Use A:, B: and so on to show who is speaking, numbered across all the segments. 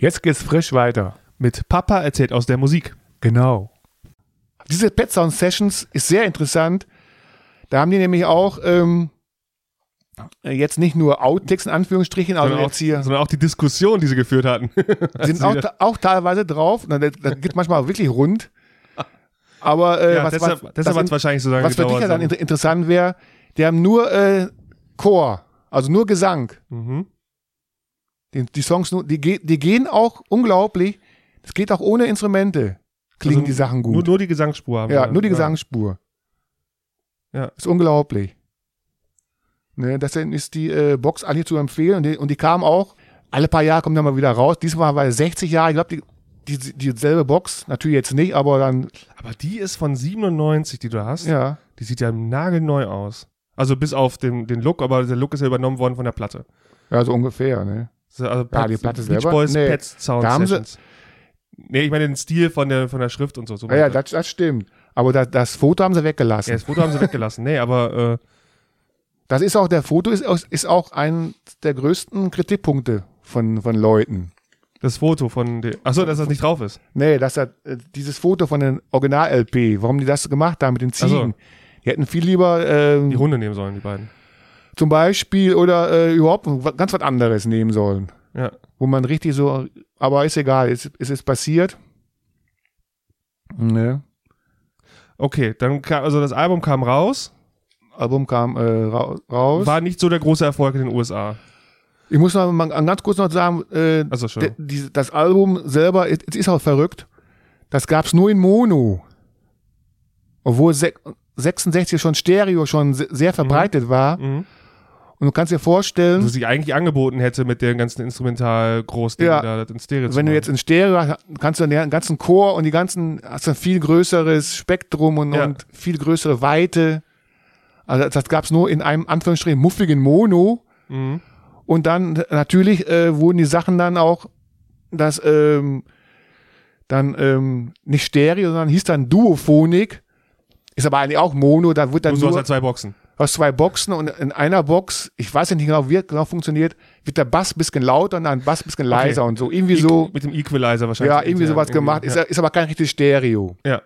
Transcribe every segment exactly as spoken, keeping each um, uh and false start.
A: Jetzt geht's frisch weiter.
B: Mit Papa erzählt aus der Musik.
A: Genau. Diese Pet Sound Sessions ist sehr interessant. Da haben die nämlich auch ähm, jetzt nicht nur Outtakes in Anführungsstrichen, also
B: sondern,
A: jetzt hier,
B: auch, sondern auch die Diskussion, die sie geführt hatten.
A: sind auch, auch teilweise drauf. Das, das geht manchmal wirklich rund. Aber äh,
B: ja,
A: was,
B: deshalb,
A: was,
B: deshalb hat es wahrscheinlich so lange
A: was für
B: gedauert.
A: dich ja dann inter- interessant wäre, die haben nur äh, Chor, also nur Gesang.
B: Mhm.
A: Die, die Songs, nur, die, die gehen auch unglaublich. Es geht auch ohne Instrumente. Klingen
B: Also
A: die Sachen gut.
B: Nur, nur die Gesangsspur haben
A: ja,
B: wir.
A: nur die Gesangsspur.
B: Ja.
A: Ist unglaublich. Ne, deswegen ist die äh, Box eigentlich zu empfehlen. Und die, und die kam auch, alle paar Jahre kommt dann mal wieder raus. Diesmal war es sechzig Jahre. Ich glaube, die, die, dieselbe Box, natürlich jetzt nicht, aber dann.
B: Aber die ist von siebenundneunzig, die du hast.
A: Ja.
B: Die sieht ja nagelneu aus. Also bis auf den, den Look, aber der Look ist ja übernommen worden von der Platte.
A: Ja, so ungefähr, ne?
B: Also
A: ja, die Platte selber.
B: Beach Boys
A: nee,
B: Pets Sound
A: da haben
B: Sessions. Sie, nee, ich meine den Stil von der, von der Schrift und so. so
A: ja, ja das, das stimmt. Aber das, das Foto haben sie weggelassen.
B: Ja, das Foto haben sie weggelassen. Nee, aber äh,
A: das ist auch, der Foto ist, ist auch ein der größten Kritikpunkte von, von Leuten.
B: Das Foto von der, achso, dass das nicht drauf ist.
A: Nee, das hat, äh, dieses Foto von den Original-L P, warum die das gemacht haben mit den Ziegen. So. Die hätten viel lieber ähm,
B: die Hunde nehmen sollen, die beiden.
A: Zum Beispiel oder äh, überhaupt ganz was anderes nehmen sollen.
B: Ja.
A: Wo man richtig so, aber ist egal, es, es ist passiert. Ne.
B: Okay, dann kam, also das Album kam raus.
A: Album kam äh, ra- raus.
B: War nicht so der große Erfolg in den U S A.
A: Ich muss noch mal ganz kurz noch sagen, äh,
B: also schon.
A: d- die, das Album selber ist, ist auch verrückt. Das gab's nur in Mono. Obwohl se- sechsundsechzig schon Stereo schon se- sehr verbreitet mhm. war.
B: Mhm.
A: Und du kannst dir vorstellen,
B: was sich eigentlich angeboten hätte mit den ganzen Instrumental Großdingen
A: ja,
B: da in Stereo zu
A: wenn du jetzt in Stereo hast, kannst du den ganzen Chor und die ganzen, hast du ein viel größeres Spektrum und,
B: ja.
A: und viel größere Weite. Also das gab's nur in einem Anführungsstrichen muffigen Mono.
B: Mhm.
A: Und dann natürlich äh, wurden die Sachen dann auch, das ähm, dann ähm, nicht Stereo, sondern hieß dann Duophonik. Ist aber eigentlich auch Mono. Da wird dann
B: du
A: nur
B: hast halt zwei Boxen.
A: Aus zwei Boxen und in einer Box, ich weiß ja nicht genau, wie es genau funktioniert, wird der Bass ein bisschen lauter und dann Bass ein bisschen leiser okay. und so. Irgendwie e- so.
B: Mit dem Equalizer wahrscheinlich.
A: Ja, irgendwie sowas gemacht. Ja. Ist, ist aber kein richtiges Stereo.
B: Ja.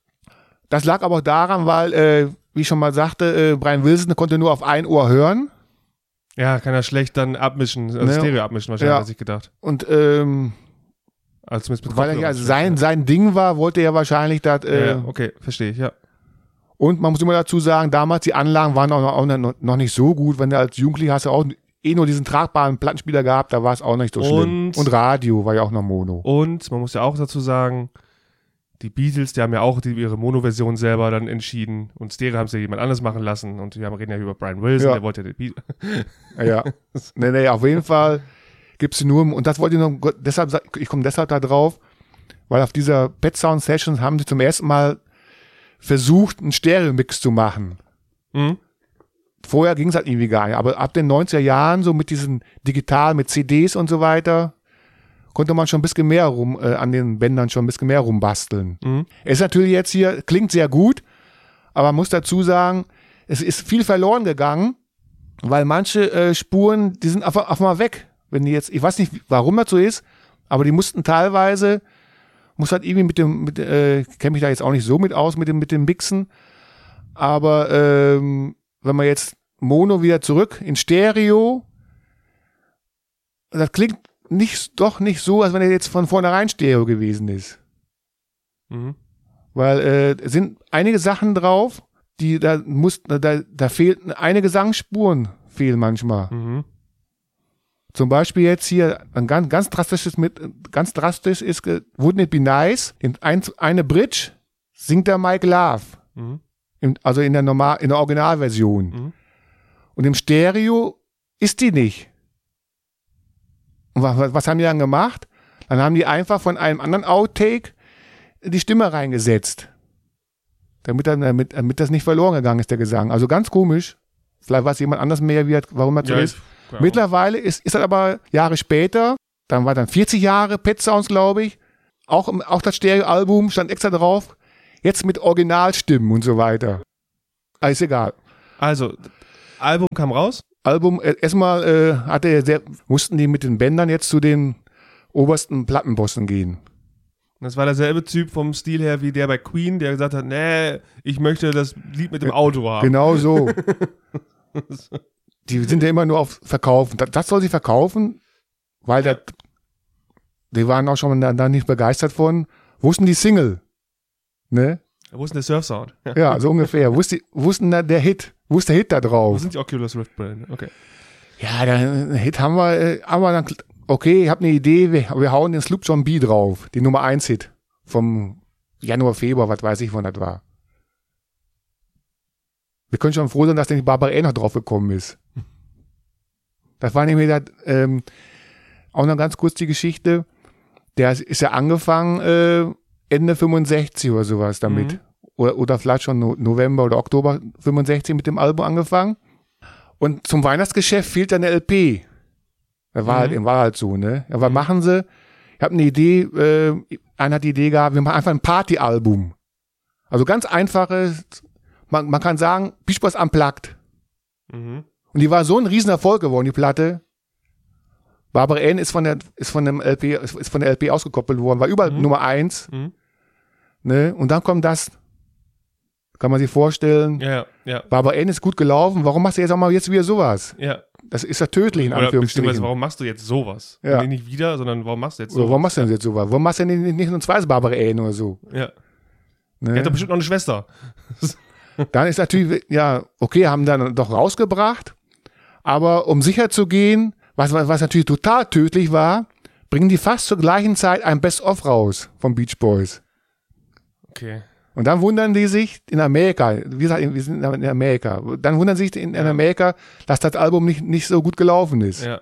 A: Das lag aber auch daran, weil, äh, wie ich schon mal sagte, äh, Brian Wilson konnte nur auf ein Ohr hören.
B: Ja, kann er schlecht dann abmischen, also
A: ne?
B: Stereo abmischen wahrscheinlich,
A: ja.
B: hat sich gedacht.
A: Und, ähm,
B: also mit
A: weil er ja sein, sein Ding war, wollte er wahrscheinlich das, äh,
B: ja, okay, verstehe ich, ja.
A: Und man muss immer dazu sagen, damals die Anlagen waren auch noch, auch noch nicht so gut. Wenn du als Jugendlicher hast du auch eh nur diesen tragbaren Plattenspieler gehabt, da war es auch nicht so schlimm.
B: Und,
A: und Radio war ja auch noch Mono.
B: Und man muss ja auch dazu sagen, die Beatles, die haben ja auch die, ihre Mono-Version selber dann entschieden und Stereo haben sie ja jemand anderes machen lassen und wir haben, reden ja über Brian Wilson,
A: ja.
B: der wollte ja die Beatles.
A: Ja, nee, nee, auf jeden Fall gibt's nur, und das wollte ich noch, deshalb, ich komme deshalb da drauf, weil auf dieser Pet Sound Sessions haben sie zum ersten Mal versucht, einen Stereo-Mix zu machen.
B: Mhm.
A: Vorher ging es halt irgendwie gar nicht. Aber ab den neunziger Jahren, so mit diesen digital, mit C Ds und so weiter, konnte man schon ein bisschen mehr rum, äh, an den Bändern schon ein bisschen mehr rumbasteln.
B: Mhm.
A: Es ist natürlich jetzt hier, klingt sehr gut, aber man muss dazu sagen, es ist viel verloren gegangen, weil manche äh, Spuren, die sind einfach, einfach mal weg. Wenn die jetzt, ich weiß nicht, warum das so ist, aber die mussten teilweise muss halt irgendwie mit dem, mit, äh, kenne mich da jetzt auch nicht so mit aus, mit dem, mit dem Mixen. Aber ähm, wenn man jetzt Mono wieder zurück in Stereo, das klingt nicht, doch nicht so, als wenn er jetzt von vornherein Stereo gewesen ist.
B: Mhm.
A: Weil äh, sind einige Sachen drauf, die da muss, da, da fehlt einige Gesangsspuren fehlen manchmal.
B: Mhm.
A: Zum Beispiel jetzt hier ein ganz, ganz drastisches mit, ganz drastisch ist, Wouldn't It Be Nice, in ein, eine Bridge singt der Mike Love.
B: Mhm.
A: In, also in der normal, in der Originalversion.
B: Mhm.
A: Und im Stereo ist die nicht. Und was, was haben die dann gemacht? Dann haben die einfach von einem anderen Outtake die Stimme reingesetzt. Damit, dann, damit, damit das nicht verloren gegangen ist, der Gesang. Also ganz komisch. Vielleicht weiß jemand anders mehr, wie, warum das so
B: ja,
A: ist. Klar. Mittlerweile ist, ist das aber Jahre später, dann war dann vierzig Jahre Pet Sounds, glaube ich. Auch, auch das Stereo-Album stand extra drauf. Jetzt mit Originalstimmen und so weiter. Aber ist egal.
B: Also, Album kam raus.
A: Album, äh, erstmal äh, hatte er sehr, mussten die mit den Bändern jetzt zu den obersten Plattenbossen gehen.
B: Das war derselbe Typ vom Stil her wie der bei Queen, der gesagt hat, nee, ich möchte das Lied mit dem Auto haben.
A: Genau so. Die sind ja immer nur auf Verkaufen. Das, das soll sie verkaufen, weil
B: Ja.
A: das, die waren auch schon da, da nicht begeistert von. Wo ist denn die Single? Ne?
B: Wo ist denn der Surf-Sound? Ja.
A: Ja, so ungefähr. Wo ist, die, wo ist denn da der Hit? Wo ist der Hit da
B: Wo
A: drauf?
B: sind die Oculus Rift Brillen? Okay.
A: Ja, den Hit haben wir, äh, aber dann, okay, ich habe eine Idee, wir, wir hauen den Sloop John B drauf, den Nummer eins Hit vom Januar, Februar, was weiß ich, wann das war. Wir können schon froh sein, dass denn die Barbara Ann noch drauf gekommen ist. Das war nämlich das, ähm, auch noch ganz kurz die Geschichte. Der ist, ist ja angefangen äh, Ende fünfundsechzig oder sowas damit.
B: Mhm.
A: Oder, oder vielleicht schon no- November oder Oktober fünfundsechzig mit dem Album angefangen. Und zum Weihnachtsgeschäft fehlt dann eine L P. Das war,
B: Mhm.
A: halt, war halt so, ne? Ja, was
B: Mhm.
A: machen sie? Ich habe eine Idee, äh, einer hat die Idee gehabt, wir machen einfach ein Partyalbum. Also ganz einfaches, man, man kann sagen, Beach Boys Unplugged.
B: Mhm.
A: Und die war so ein Riesenerfolg geworden, die Platte. Barbara Ann ist von der, ist von dem L P, ist von der L P ausgekoppelt worden, war überall
B: Mhm.
A: Nummer eins,
B: Mhm.
A: ne? Und dann kommt das, kann man sich vorstellen.
B: Ja, ja, ja.
A: Barbara Ann ist gut gelaufen, warum machst du jetzt auch mal jetzt wieder sowas?
B: ja.
A: Das ist ja tödlich, in
B: Oder beziehungsweise,
A: Anführungsstrichen.
B: warum machst du jetzt sowas?
A: Ja.
B: Nee, nicht wieder, sondern warum machst du jetzt
A: Oder
B: sowas?
A: warum machst du denn jetzt sowas? Warum machst du denn nicht, nicht nur ein zweites Barbara Ann oder so?
B: Ja.
A: Ne?
B: Er hat doch bestimmt noch eine Schwester.
A: Dann ist natürlich, ja, okay, haben dann doch rausgebracht, aber um sicher zu gehen, was, was, was natürlich total tödlich war, bringen die fast zur gleichen Zeit ein Best-of raus vom Beach Boys.
B: Okay.
A: Und dann wundern die sich in Amerika, wie gesagt, wir sind in Amerika, dann wundern sich in, in
B: Ja.
A: Amerika, dass das Album nicht, nicht so gut gelaufen ist.
B: Ja.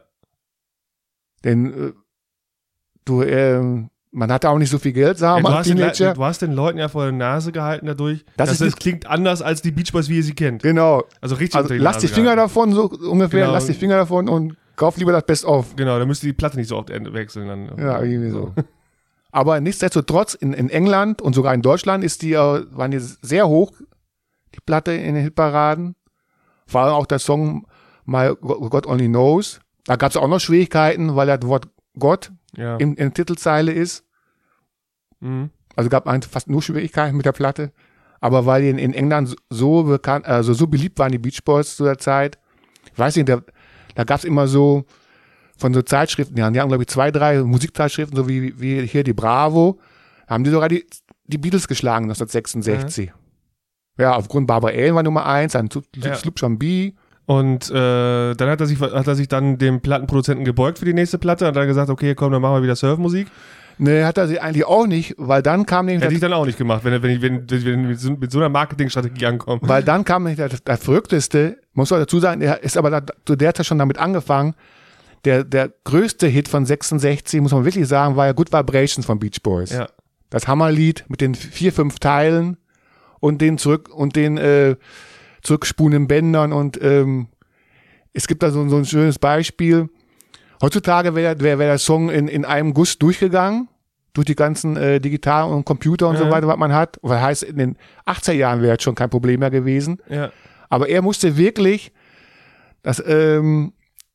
A: Denn äh, du, ähm, man hatte auch nicht so viel Geld, sagen
B: Ja,
A: wir
B: du,
A: mal,
B: hast den,
A: Teenager.
B: Le- du hast den Leuten ja vor der Nase gehalten dadurch.
A: Das
B: dass
A: ist
B: es
A: die-
B: klingt anders als die Beach Boys, wie ihr sie kennt.
A: Genau.
B: Also richtig
A: Also
B: unter die
A: lass
B: Nase
A: die Finger
B: gehalten.
A: davon, so ungefähr,
B: Genau.
A: lass die Finger davon und kauf lieber das Best-of.
B: Genau, da müsst ihr die Platte nicht so oft end- wechseln. Dann.
A: Ja, irgendwie so. Aber nichtsdestotrotz, in, in England und sogar in Deutschland ist die, äh, waren die sehr hoch, die Platte in den Hitparaden. Vor allem auch der Song My God Only Knows. Da gab es auch noch Schwierigkeiten, weil das Wort Gott
B: Ja.
A: in, in der Titelzeile ist.
B: Mhm.
A: Also gab es fast nur Schwierigkeiten mit der Platte. Aber weil die in, in England so bekannt, also so beliebt waren, die Beach Boys zu der Zeit, ich weiß nicht, da, da gab es immer so von so Zeitschriften, die haben, die haben glaube ich zwei, drei Musikzeitschriften, so wie, wie hier die Bravo, haben die sogar die, die Beatles geschlagen neunzehnhundertsechsundsechzig. Ja, aufgrund Barbara Ann war Nummer eins, dann
B: Ja.
A: Sloop John B.
B: Und äh, dann hat er, sich, hat er sich dann dem Plattenproduzenten gebeugt für die nächste Platte und dann gesagt, okay, komm, dann machen wir wieder Surfmusik.
A: Ne, hat er sie eigentlich auch nicht, weil dann kam nämlich
B: Hätte ich
A: das,
B: dann auch nicht gemacht, wenn er wenn, wenn, wenn, wenn mit so- mit so einer Marketingstrategie ankommt.
A: weil dann kam nämlich das, das Verrückteste, muss man dazu sagen, er ist aber da, zu der Zeit schon damit angefangen, der, der größte Hit von sechsundsechzig, muss man wirklich sagen, war ja Good Vibrations von Beach Boys.
B: Ja.
A: Das Hammerlied mit den vier, fünf Teilen und den zurück und den äh, zurückspulenden Bändern und ähm, es gibt da so, so ein schönes Beispiel. Heutzutage wäre wär, wär der Song in, in einem Guss durchgegangen, durch die ganzen äh, Digital- und Computer und so
B: Ja.
A: weiter, was man hat. Was heißt, in den achtziger Jahren wäre es schon kein Problem mehr gewesen.
B: Ja.
A: Aber er musste wirklich, das, ähm,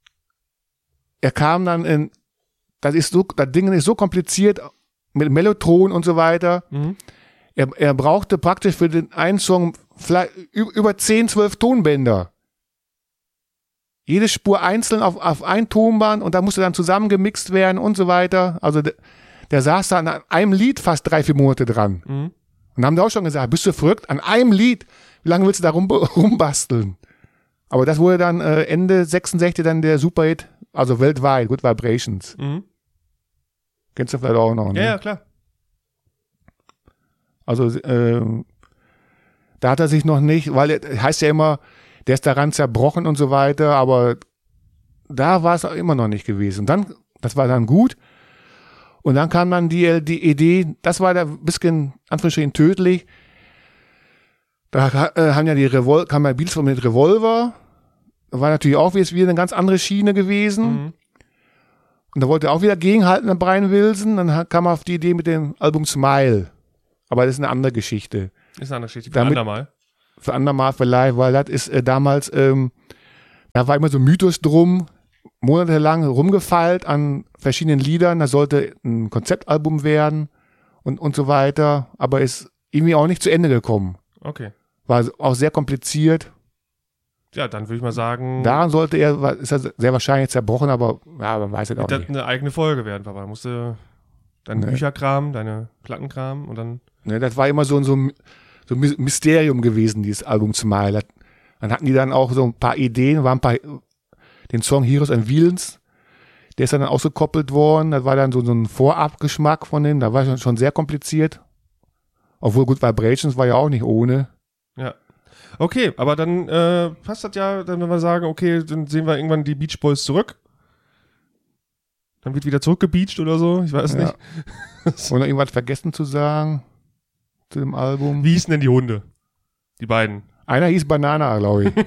A: er kam dann in, das ist so, das Ding ist so kompliziert mit Mellotron und so weiter.
B: Mhm.
A: Er, er brauchte praktisch für den einen Song vielleicht ü- über zehn, zwölf Tonbänder. Jede Spur einzeln auf, auf ein Tonband und da musste dann zusammengemixt werden und so weiter. Also der, der saß da an einem Lied fast drei, vier Monate dran.
B: Mhm.
A: Und haben da auch schon gesagt, bist du verrückt? An einem Lied, wie lange willst du da rum, rumbasteln? Aber das wurde dann äh, Ende sechsundsechzig dann der Superhit, also weltweit, Good Vibrations.
B: Mhm.
A: Kennst du vielleicht auch noch, ne?
B: Ja, ja, klar.
A: Also ähm, da hat er sich noch nicht, weil er heißt ja immer, der ist daran zerbrochen und so weiter, aber da war es immer noch nicht gewesen. Und dann, das war dann gut. Und dann kam dann die, die Idee, das war da ein bisschen, Anführungsstrichen, tödlich. Da äh, haben ja die Revol kam ja Beatles mit Revolver. War natürlich auch wieder eine ganz andere Schiene gewesen.
B: Mhm.
A: Und da wollte er auch wieder gegenhalten, der Brian Wilson. Dann kam er auf die Idee mit dem Album Smile. Aber das ist eine andere Geschichte.
B: Ist eine andere Geschichte. Für
A: Damit-
B: andermal.
A: Für andermal vielleicht, weil das ist äh, damals, ähm, da war immer so ein Mythos drum, monatelang rumgefeilt an verschiedenen Liedern. Das sollte ein Konzeptalbum werden und, und so weiter. Aber ist irgendwie auch nicht zu Ende gekommen.
B: Okay.
A: War auch sehr kompliziert.
B: Ja, dann würde ich mal sagen.
A: Daran sollte er, ist er sehr wahrscheinlich zerbrochen, aber ja, man weiß es auch
B: das
A: nicht.
B: eine eigene Folge werden, Papa. Da musst du deinen
A: Nee.
B: Bücherkram, deine Plattenkram und dann.
A: Ne, das war immer so, ein- so, ein- so ein Mysterium gewesen, dieses Album zumal. Das, dann hatten die dann auch so ein paar Ideen, waren ein paar, den Song Heroes and Villains, der ist dann ausgekoppelt worden. Das war dann so, so ein Vorabgeschmack von denen. Da war schon, schon sehr kompliziert. Obwohl Good Vibrations war ja auch nicht ohne.
B: Ja. Okay, aber dann äh, passt das ja, dann wenn wir sagen, okay, dann sehen wir irgendwann die Beach Boys zurück. Dann wird wieder zurückgebeacht oder so, ich weiß
A: Ja.
B: nicht.
A: Und noch irgendwas vergessen zu sagen zu dem Album.
B: Wie hießen denn die Hunde? Die beiden.
A: Einer hieß Banana, glaube ich.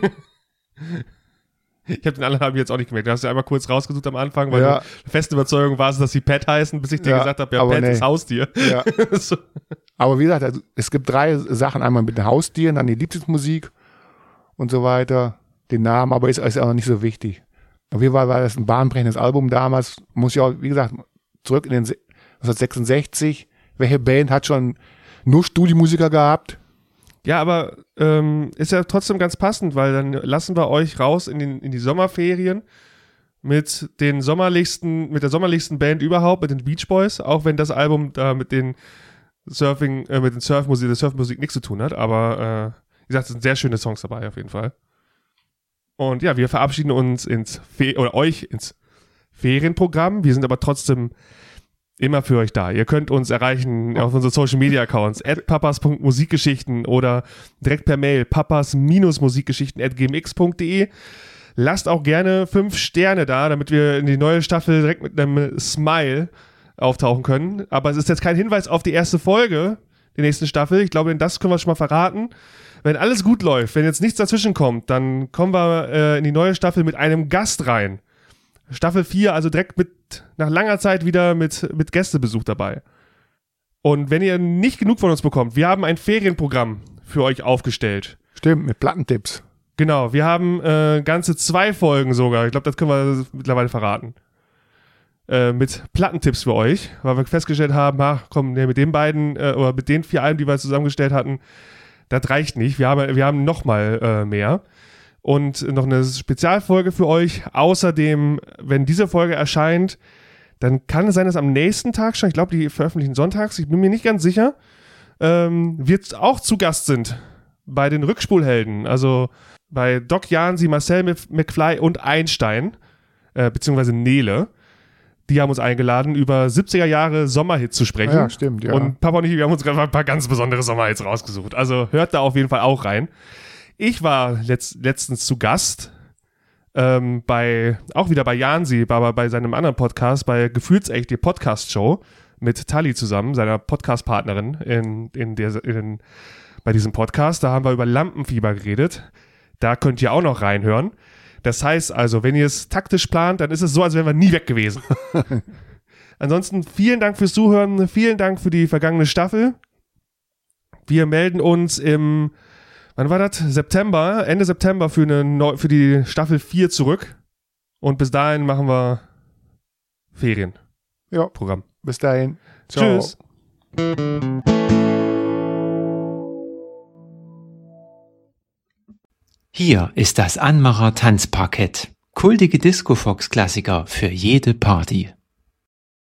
B: Ich habe den anderen habe ich jetzt auch nicht gemerkt. Du hast ja einmal kurz rausgesucht am Anfang, weil
A: Ja.
B: du feste Überzeugung warst, dass sie Pet heißen, bis ich dir
A: Ja,
B: gesagt habe, ja,
A: aber
B: Pet
A: nee.
B: ist Haustier.
A: Ja.
B: So.
A: Aber wie gesagt, also es gibt drei Sachen. Einmal mit den Haustieren, dann die Lieblingsmusik und so weiter. Den Namen, aber ist, ist auch nicht so wichtig. Auf jeden Fall war das ein bahnbrechendes Album damals. Muss ich auch, wie gesagt, zurück in den se- neunzehnhundertsechsundsechzig. Welche Band hat schon nur Studiomusiker gehabt?
B: Ja, aber ähm, ist ja trotzdem ganz passend, weil dann lassen wir euch raus in, den, in die Sommerferien mit den sommerlichsten, mit der sommerlichsten Band überhaupt, mit den Beach Boys, auch wenn das Album da mit den Surfing, äh, mit den Surfmusik, der Surfmusik nichts zu tun hat, aber äh, wie gesagt, es sind sehr schöne Songs dabei auf jeden Fall. Und ja, wir verabschieden uns ins Fe- oder euch ins Ferienprogramm. Wir sind aber trotzdem immer für euch da. Ihr könnt uns erreichen auf unseren Social Media Accounts at papas punkt musikgeschichten oder direkt per Mail papas musikgeschichten at gmx punkt de. Lasst auch gerne fünf Sterne da, damit wir in die neue Staffel direkt mit einem Smile auftauchen können. Aber es ist jetzt kein Hinweis auf die erste Folge der nächsten Staffel. Ich glaube, das können wir schon mal verraten. Wenn alles gut läuft, wenn jetzt nichts dazwischen kommt, dann kommen wir äh, in die neue Staffel mit einem Gast rein. Staffel vier, also direkt mit, nach langer Zeit wieder mit, mit Gästebesuch dabei. Und wenn ihr nicht genug von uns bekommt, wir haben ein Ferienprogramm für euch aufgestellt.
A: Stimmt, mit Plattentipps.
B: Genau, wir haben äh, ganze zwei Folgen sogar, ich glaube, das können wir mittlerweile verraten. Äh, mit Plattentipps für euch, weil wir festgestellt haben, ach komm, nee, mit den beiden, äh, oder mit den vier Alben, die wir zusammengestellt hatten, das reicht nicht. Wir haben, wir haben noch mal äh, mehr. Und noch eine Spezialfolge für euch. Außerdem, wenn diese Folge erscheint, dann kann es sein, dass am nächsten Tag schon, ich glaube, die veröffentlichen sonntags, ich bin mir nicht ganz sicher, ähm, wir auch zu Gast sind bei den Rückspulhelden. Also bei Doc Jansi, Marcel McFly und Einstein, äh, beziehungsweise Nele. Die haben uns eingeladen, über siebziger Jahre Sommerhits zu sprechen.
A: Ja, stimmt, ja.
B: Und Papa und ich, wir haben uns gerade ein paar ganz besondere Sommerhits rausgesucht. Also hört da auf jeden Fall auch rein. Ich war letzt, letztens zu Gast ähm, bei, auch wieder bei Jansi, aber bei seinem anderen Podcast, bei Gefühlsecht, die Podcast-Show mit Tali zusammen, seiner Podcast-Partnerin in, in der, in, bei diesem Podcast. Da haben wir über Lampenfieber geredet. Da könnt ihr auch noch reinhören. Das heißt also, wenn ihr es taktisch plant, dann ist es so, als wären wir nie weg gewesen. Ansonsten vielen Dank fürs Zuhören, vielen Dank für die vergangene Staffel. Wir melden uns im, wann war das? September, Ende September für, eine Neu- für die Staffel vier zurück. Und bis dahin machen wir Ferienprogramm.
A: Ja, bis dahin. Ciao.
B: Tschüss.
C: Hier ist das Anmacher Tanzparkett. Kultige Disco-Fox-Klassiker für jede Party.